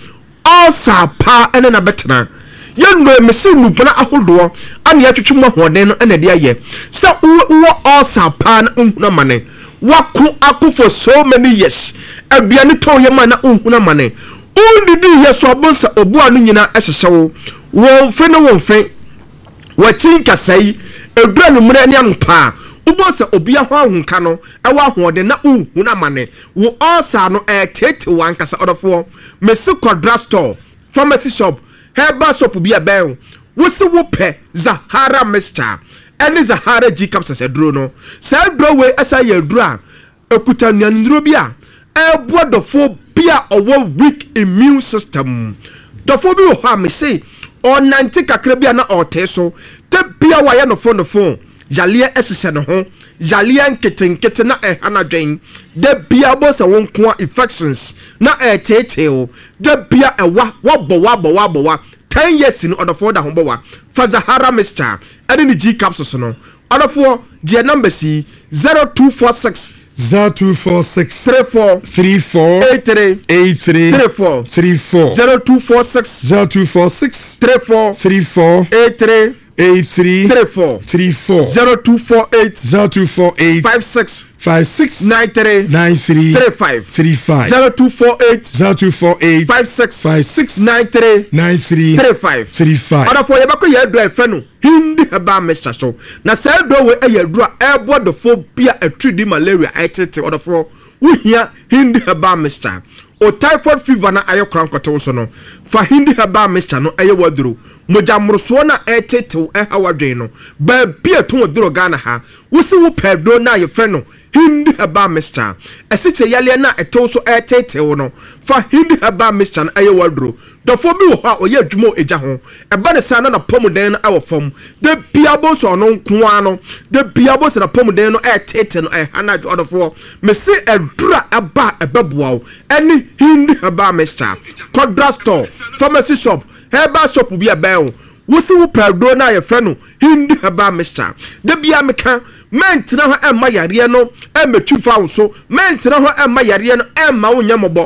ɔsa pa ɛne na bɛtena yɛnno mesi nubana ahodoɔ ane yɛtwetwe mu ahoɔden no ɛna de ayɛ sɛ wo ɔsa pa na nhuna mane wako ako for so many years aduane tɔn yɛ ma na nhuna mane undidi yɛ so abonsa obua no nyina ɛhyehyɛ wo wɔn fe no wɔn fe wɔkyin kasai edura no mmerɛ ne anpa ubonsa obia ho ahonka no ɛwɔ ahoɔden na nhuna mane wo ɔsa no ɛtete wan kasa ɔdɔfoɔ mesi Kodra store pharmacy shop herbal shop bi abɛn wo se wo pɛ Zahara Mixture ɛne Zahara G capsules aduro no sɛ aduro we ɛsa yɛ aduro a ekuta nyanuro bi a ɛboa dɔfo bi a ɔwɔ weak immune system dɔfo bi wɔ hɔ a me se ɔnante kakra bi a na ɔte so te bia wa yɛ no fo no fo yaleɛ ɛsesɛ ne ho yaleɛ nketenkete na ɛhana dwen de bia bo sɛ wɔn ko infections na ɛtetew de bia ɛwa wabɔ wabɔ wabɔ wa ten years no ɔdɔfo da ho bɔ wa fa Zahara Mixture ɛne ne G capsules no ɔdɔfo gye number si zero two four six zero two four six three four three four eight three eight three three four three four zero two four six zero two four six three four three four eight three eight three three four three four zero two four eight zero two four eight five six five six nine three nine three three five three five zero two four eight zero two four eight five six five six nine three nine three three five three five. ɔdɔfo yɛbɛkɔ yɛ adura ɛfɛ no Hindi Herbal Mixture so na sɛ adura we ɛyɛ adura ɛbɔ dɔfo bia ɛtiri di malaria ɛtete ɔdɔfo wohia Hindi Herbal Mixture o typhoid fever na ayɛ kora nkɔtew so no fa Hindi Herbal Mixture no ɛyɛ waduro mogya mmorosoɔ na ɛtetew ɛha wadwen no baabi a ɛtɔn waduro Ghana ha wosi wo pɛ duro na yɛfrɛ no Hindi Herbal Mixture ɛsikyɛ yaleɛ na ɛtew so ɛtetew no fa Hindi Herbal Mixture no ɛyɛ waduro dɔfo bi wɔ hɔ a ɔyɛ adwuma ɛgya ho ɛba ne saa na na pɔmuden no ɛwɔ fam de biabo so ɔno nkoa no de biabo so na pɔmuden no ɛtete no ɛha na ɔdɔfo mesi ɛdura ɛba ɛbɛboa wo ɛne Hindi Herbal Mixture Kodra store pharmacy shop herbal shop bi ɛbɛn wo wosi wo pɛduro na yɛfrɛ no Hindi Herbal Mixture de bia meka mentena ho ɛma yareɛ no ɛmɛtwi fa wo so mentena ho ɛma yareɛ no ɛma wo nyamɔbɔ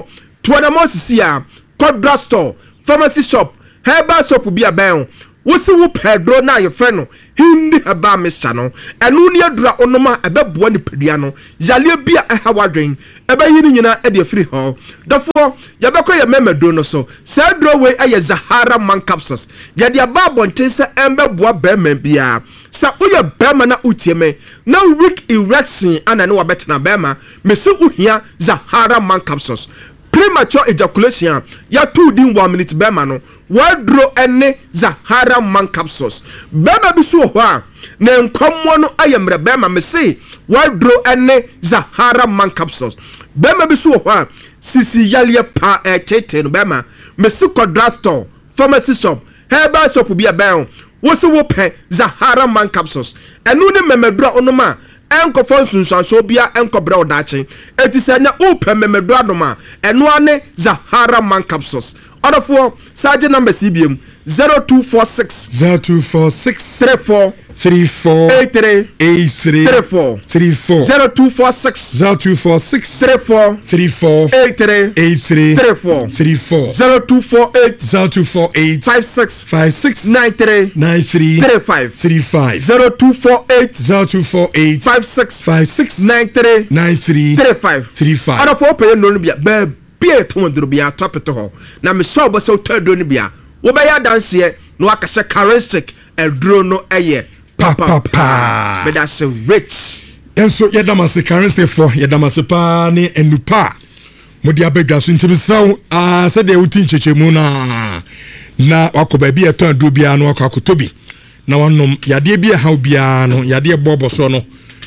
tuanamo sisi a Codra store pharmacy shop herbal shop bi aban wosi wo pedro na ye fe no hindi herbal mixture no enu ne adura onoma ebeboa ni padua no yale bia eha wadwen ebe yi ni nyina e de free ho dafo ye beko ye memado no so say dro we aye Zahara man capsules ye de aba bonten se embeboa be man bia sa uye bema na utieme na weak erection ana ne wabetena bema mesi uhia Zahara man capsules premature ejaculation ya two din one minute bema no wadro ene Zahara man capsules bema bi so ho a na nkommo no ayemre bema mesi wadro ene Zahara man capsules bema bi so ho a sisi yalie pa e chete no bema mesi Codra store pharmacy shop herbal shop bi aban wo se wo pe Zahara man capsules enu ne memedura onoma enko fon sunsanso bia enko bra odache etisanya wo pe memedura doma enu ane Zahara man capsules orofo saje number C B M zero two four six zero two four six three four three four eight three eight three three four three four zero two four six zero two four six three four three four eight three eight three three four three four zero two four eight zero two four eight five six five six nine three nine three three five three five zero two four eight zero two four eight five six five six nine three nine three three five three five. Ana fo pe no no bia ba bia to ndro bia top to ho na me so bo so tado no bia wo ba ya dance ye no akase characteristic edro no eye pa pa pa be that say rich enso yedamase currency for yedamase pa ne enupa modi abedwa so ntimi saw ah se de uti nchechemu na na wakoba bia eton do bia no akakotobi na wanom yade bia ha bia no yade bobo so no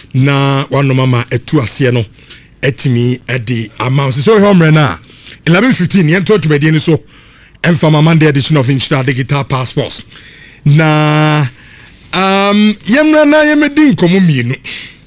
na wanom ama etu ase no etimi edi amount so homre na eleven fifteen yen to tumedi ni so emfama Monday edition of Instant Digital Passports na um yemna na yemedi nkomo mienu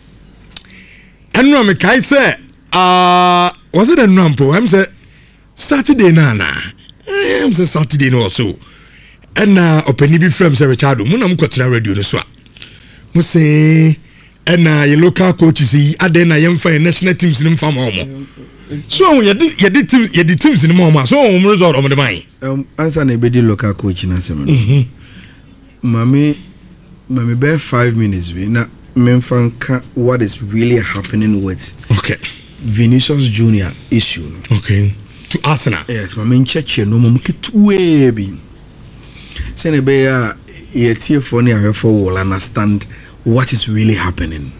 enu me kai say ah was it a number em say Saturday na na em say Saturday no so ena openi bi frame say Richard mu na mu kwetena radio no so a mu say ena ye local coaches yi ade na yemfa national teams ni mfa ma omo so ye di ye di team ye di teams ni mo ma so omo result omo de man um answer na be di local coach na se me mami mami be five minutes be na memfanka what is really happening with okay Vinicius Junior issue okay to Arsenal yes mami ncheche no mo kitwe bi se ne be ya ye tie for ne ahwefo will understand what is really happening.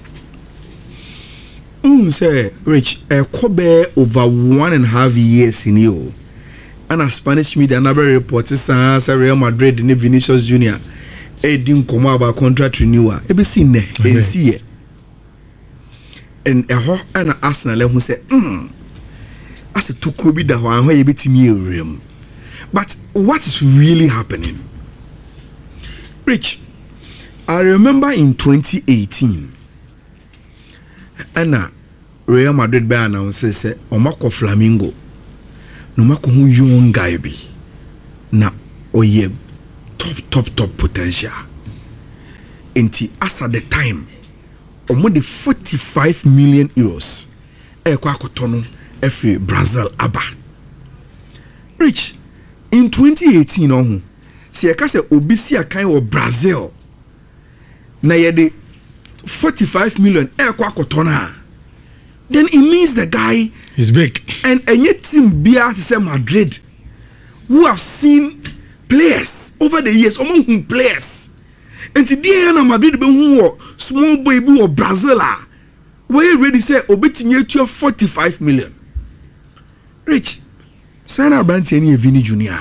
Mm, say, Rich, a Kobe over one and a half years in you. And a Spanish media never reported say Real Madrid and Vinicius Junior A didn't come about contract renewal. Ebi seen ne, and see it. And a ho and a Arsenal who say, hmm, as a two could that one where you bet me room. But what is really happening? Rich, I remember in twenty eighteen, Anna Real Madrid be announced say Omako Flamingo, no mako who young guy be, na oye top top top potential. Enti as at the time, omo de forty-five million euros, e kwa kotono every Brazil aba. Rich, in twenty eighteen on, si eka se obisi akan wo Brazil. Na yede forty-five million e kwa kotona, then it means the guy is big and any team bia to say Madrid who have seen players over the years among whom players and today na Madrid be who small boy bi or Brazil where ready say obetinye to forty-five million Rich sign our brand any Vini Junior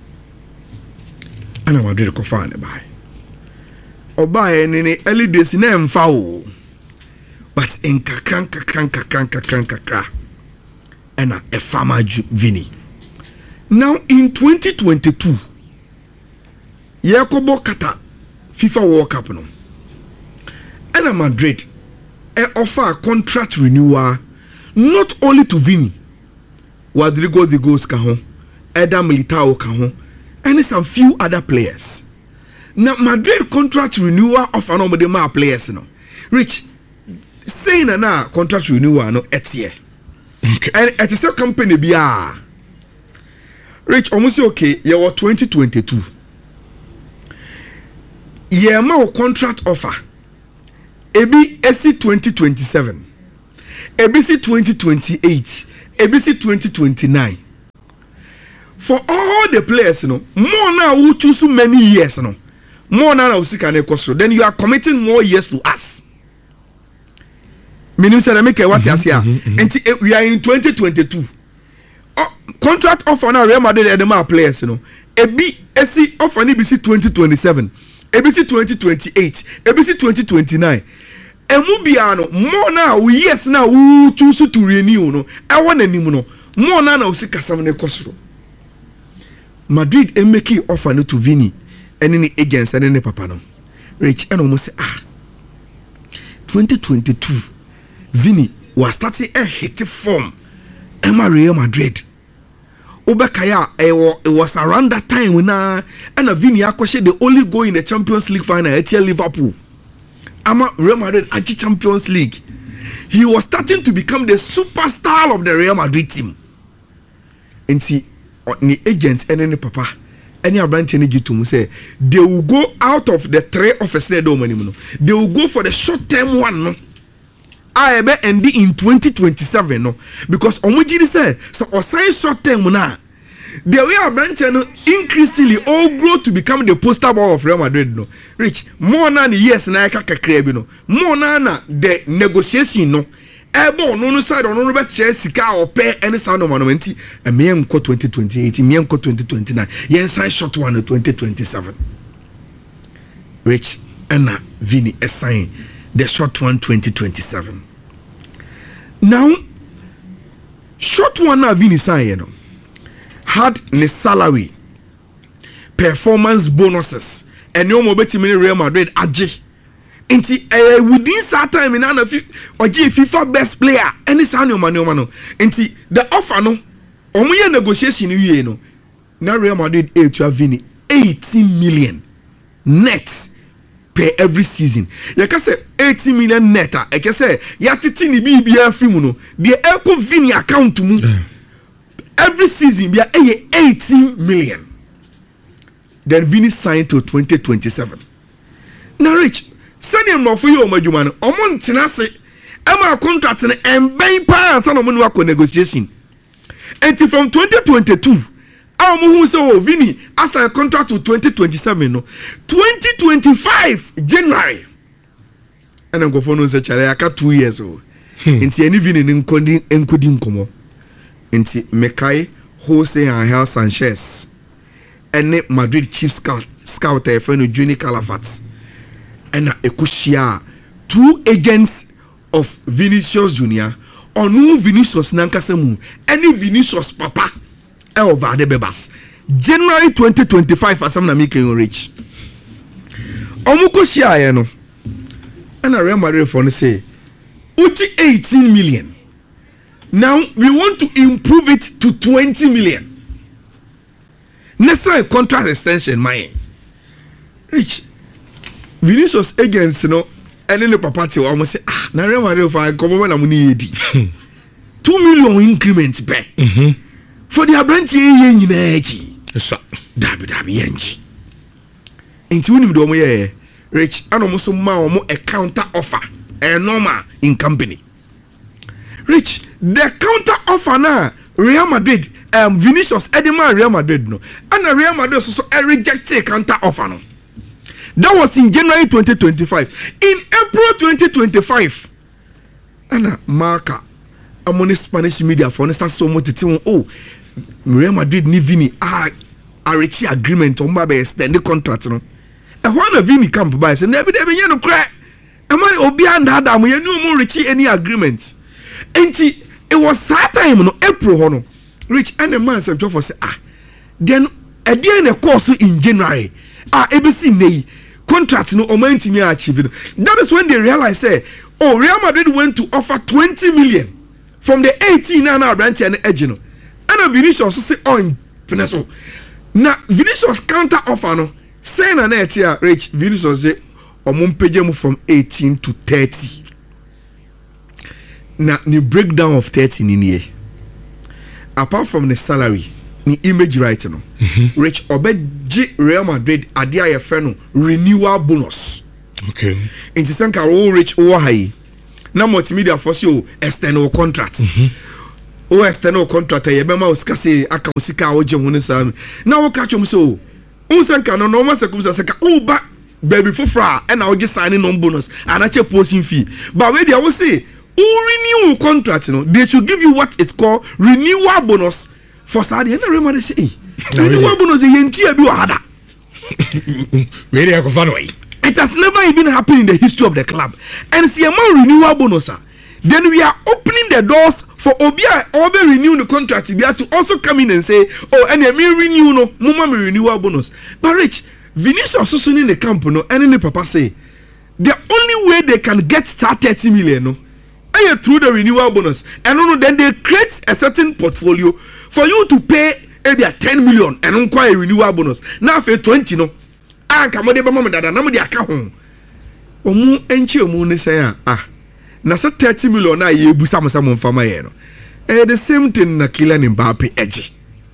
and Madrid ko fa ne buy obaye ni early days na emfa o but in kakran kakran kakran kakran kakra and a farmer Vini. Now in twenty twenty-two Yakobo Kata FIFA World Cup no and a Madrid e offer a contract renewal not only to Vini Rodrigo the goals ka ho Eder Militao ka ho and some few other players. Now Madrid contract renewal of an of the players no. Rich saying na contract renewal no etie. okay And at a company bia Rich almost okay, you were twenty twenty-two. Yeah, my contract offer. Ebi S C twenty twenty-seven. Ebi C twenty twenty-eight. Ebi C twenty twenty-nine. For all the players, you know, more now who choose so many years, you know, more now who seek an cost, then you are committing more years to us. Meaning, say, I make a what you say, and we are in twenty twenty-two. Oh, contract offer now, Real Madrid and the more players, you know, Ebi S C offer ni B C twenty twenty-seven. A B C twenty twenty-eight, A B C twenty twenty-nine. Emubiano, more now, we yes now, we choose to renew, no. I want any no. More now, we see Casamane Costro. Madrid and make offer no to Vini and any agents and any papano. Rich and almost say, ah, twenty twenty-two, Vini was starting a hit form. Emma Real Madrid. Obekaya, it was around that time when uh, and a Vini Akoshe the only go in the Champions League final at Liverpool. Ama Real Madrid at the Champions League. He was starting to become the superstar of the Real Madrid team. And see, the agents and any papa, any branch any to say they will go out of the three office they don't they will go for the short term one. No? I be ending in twenty twenty-seven no because omujiri say so assign short term na the way our branch no increasingly all grow to become the poster boy of Real Madrid no Rich more na the years na ka kakra bi no more na na the negotiation no ebo no no side no no be che sika ope any sound no nti me enko twenty twenty-eight me enko twenty twenty-nine yen sign short one no twenty twenty-seven Rich and Vini assign the short one twenty twenty-seven. Now, short one now Vini sign you know, had the salary, performance bonuses, and no more betting Real Madrid aje. Inti uh, within that time in another oje FIFA best player any sign no man no man no. Inti the offer no, omuye negotiation you know. Now Real Madrid a to Vini eighteen million net. Per every season. You can say eighty million net. I can say ya titi ni bi bi afimu no. The Elko Vini account mu every season be eighteen million. Then Vini signed to twenty twenty-seven. Now Rich, send him no for you omadwuma no. Omo ntina se e ma contract no emben pa ansa no mo no akọ negotiation. And from twenty twenty-two I'm who so Vini as a contract to twenty twenty-seven no twenty twenty-five January and I'm go for no say chale aka two years old nti any Vini nkodi nkodi nkomo nti Mekai Jose Angel Sanchez and Madrid chief scout scout e friend Juni Calafat and ekushia two agents of Vinicius Junior onu Vinicius nankasemu any Vinicius papa over the bebas January twenty twenty-five as I'm making rich omuko share no and a Real Madrid for say uchi eighteen million now we want to improve it to twenty million necessary contract extension my rich Vinicius agents no and then the papa te almost say ah na Real Madrid for come when am ni edi two million increment back mhm for the abranti yen nyina echi so dabi dabi yenchi enti woni do mo ye Rich anomo so ma omo a counter offer a normal in company Rich the counter offer na Real Madrid um Vinicius Edema Real Madrid no and Real Madrid so so a rejected counter offer no that was in January twenty twenty-five in April twenty twenty-five and marker among Spanish media for instance so much oh Real Madrid ni Vini ah a reach agreement on ba extend the contract no e ho na Vini camp by say na be dey be no cry e man obi and adam ye no mo reach any agreement enti it was that time no April ho no reach and the man say for say ah then e dey na course in January ah A B C nei contract no o man timi achieve that is when they realize say oh Real Madrid went to offer twenty million from the eighteen now now branch and edge no and Vinicius say on peneso na Vinicius counter offer no say na net here Rich Vinicius say omum page mu from eighteen to thirty na the breakdown of thirty in here apart from the salary ni image right no mm-hmm. Rich obeji Real Madrid adia ye fe no renewal bonus. Okay. Inti sanka o Rich o hai na multimedia force you external contract. Mm-hmm. O external contract ye be ma o sika se aka o sika o je hunu sa na wo ka chom so un sanka no no ma se kumsa sika o ba baby fofra e na o je signing non bonus and ache posting fee but we dey wo say o renew contract no they should give you what is called renewal bonus for Saudi and remember say renewal bonus the yentia bi wahada we dey go fan way. It has never even happened in the history of the club and see amount renewal bonus then we are opening the doors for Obia Obe renew the contract to also come in and say oh and me renew no mama me renewal bonus but Rich Vinicius also in the camp no and the papa say the only way they can get that thirty million no and through the renewal bonus and no then they create a certain portfolio for you to pay maybe ten million and on a renewal bonus now for twenty no ah come de mama dada na mo de aka ho omu enchi omu ne say ah na say thirty million na ye bu sam sam mfama ye no eh the same thing na Kylian Mbappe eji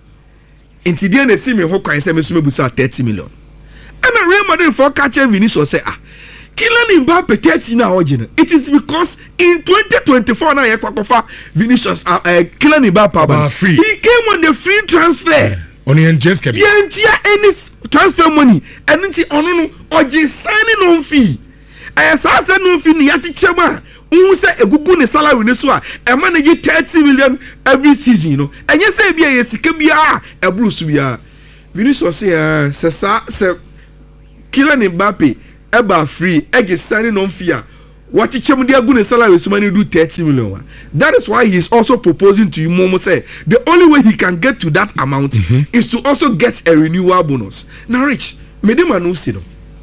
inti dia na si me ho kwan say me so me bu sa thirty million and Real Madrid for catch Vinicius say ah Kylian Mbappe thirty na original it is because in twenty twenty-four na ye kwakofa Vinicius uh, uh, Kylian Mbappe free. He came on the free transfer on the just kept yentia any transfer money and nti ono no oje signing on fee eh sa sa no fee ni yati chema un say egugu ne salary ne so a e manage thirty million every season no enye say bia ye sika bia e bruce bia Vinicius say ah se sa se Kylian Mbappe e ba free e signing on fee a what chem dia gu ne salary so many do thirty million. That is why he is also proposing to you Momo say the only way he can get to that amount mm-hmm. is to also get a renewal bonus. Now Rich medema no see no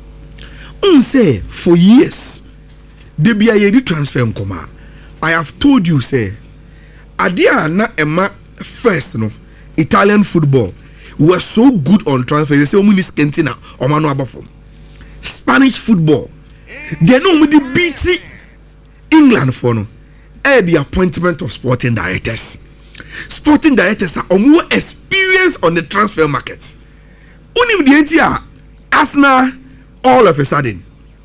un say for years they be a year transfer nkoma. I have told you say adia na ema first no Italian football were so good on transfer they say omu ni skentina omano abafom. Spanish football they know me the beat England for no eh the appointment of sporting directors. Sporting directors are more experienced on the transfer market. Only the entire Arsenal all of a sudden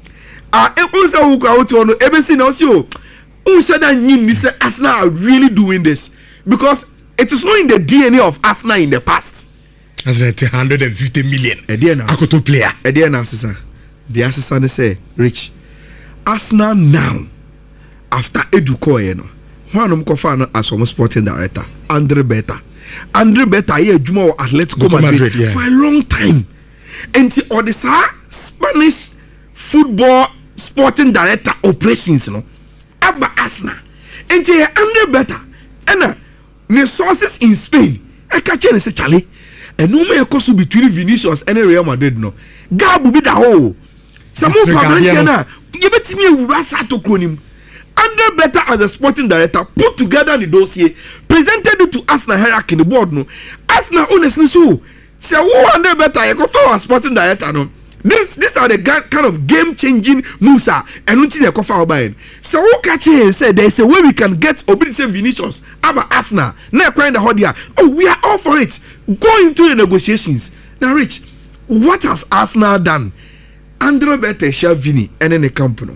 ah e unsa who go out on everything else you unsa that you say Arsenal are really doing this because it is not in the D N A of Arsenal in the past. As one hundred fifty million a D N A akoto player a D N A sir. The assistant say, Rich, Arsenal now, after Edu Koye, no, one of them as a sporting director, Andre Beta. Andre Beta, here, Jumo Atletico Madrid, Madrid yeah. for a long time. And the Odessa Spanish football sporting director operations, no, Abba Arsenal. And the Andre Beta, and the sources in Spain, I catch and say, Charlie, and no more cost between Vinicius and Real Madrid, no. Gabu be the whole. Some more Paviliana, give it to me, Rasa to Kronim. Under Better as a sporting director, put together the dossier, presented it to Arsenal hierarchy in the board. No, Arsenal honestly so. Say, who under Better, I go for a sporting director. No, this these are the kind of game changing moves, and nothing they go for buying. So, who catch it and say there's a way we can get Obidise Vinicius, about Arsenal, now crying the hot. Oh, we are all for it. Go into the negotiations. Now, Rich, what has Arsenal done? Andre Bete share Vini and in the company.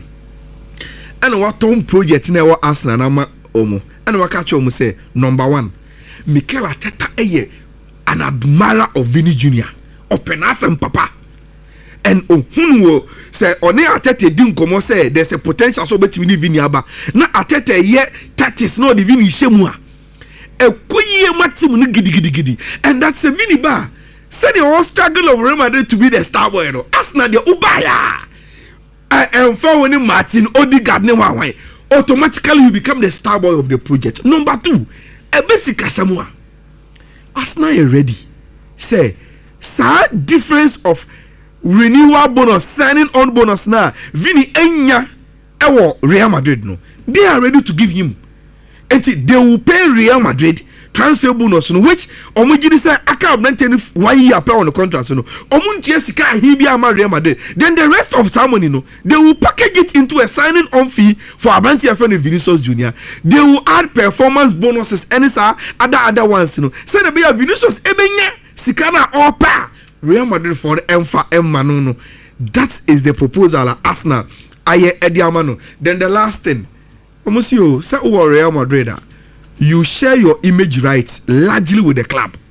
And what Tom project in our Arsenal nama omo. And what catch omo say number one, Mikel Arteta eye an admirer of Vini Junior Open as and papa. And ohunwo say one Arteta din komo say there's a potential so between Vini aba. Na Arteta ye that is not the Vini shemua. E koye matim no gidi gidi gidi. And that's a Vini ba. Said the whole struggle of Real Madrid to be the star boy. No, Arsenal the Ubaya. I am following Martin Odegaard. Automatically, you become the star boy of the project. Number two, a basic Samoa. Arsenal is ready. Say, sad difference of renewal bonus, signing on bonus now. Vini Enya, ewo Real Madrid. No, they are ready to give him. And they will pay Real Madrid transfer bonus no which omo gidi say aka maintain one year pay on the contract no omo ntie sika he bi ama Real Madrid then the rest of some money no they will package it into a signing on fee for Abranti F N Vinicius Junior they will add performance bonuses and sa other other ones no say the be Vinicius ebenye sika na opa Real Madrid for emfa emma no no that is the proposal at Arsenal aye ediamano then the last thing almost you say Real Madrid you share your image rights largely with the club.